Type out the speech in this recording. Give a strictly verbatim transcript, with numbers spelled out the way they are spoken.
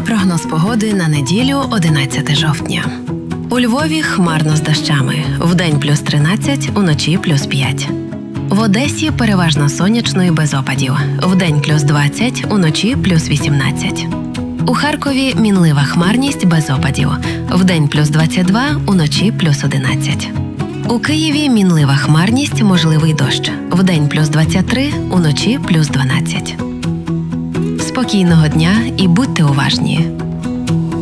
Прогноз погоди на неділю, одинадцяте жовтня. У Львові хмарно з дощами. Вдень плюс тринадцять, уночі плюс п'ять. В Одесі переважно сонячно і без опадів. Вдень плюс двадцять, уночі плюс вісімнадцять. У Харкові мінлива хмарність без опадів. Вдень плюс двадцять два, уночі плюс одинадцять. У Києві мінлива хмарність, можливий дощ. Вдень плюс двадцять три, уночі плюс дванадцять. Спокійного дня і будьте уважні.